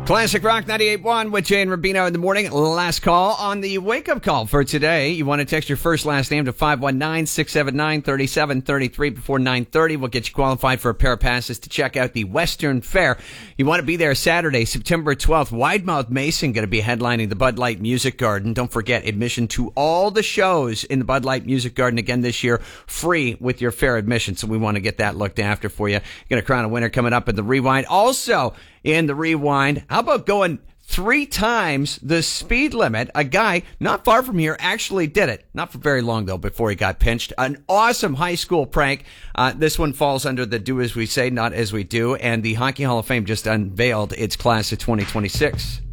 Classic Rock 98.1 with Jay and Rubino in the morning. Last call on the wake-up call for today. You want to text your first last name to 519-679-3733 before 9:30. We'll get you qualified for a pair of passes to check out the Western Fair. You want to be there Saturday, September 12th. Widemouth Mason going to be headlining the Bud Light Music Garden. Don't forget, admission to all the shows in the Bud Light Music Garden again this year, free with your fair admission. So we want to get that looked after for you. Going to crown a winner coming up in the Rewind. Also, in the Rewind, how about going 3 times the speed limit? A guy not far from here actually did it. Not for very long, though, before he got pinched. An awesome high school prank. This one falls under the do as we say, not as we do. And the Hockey Hall of Fame just unveiled its class of 2026.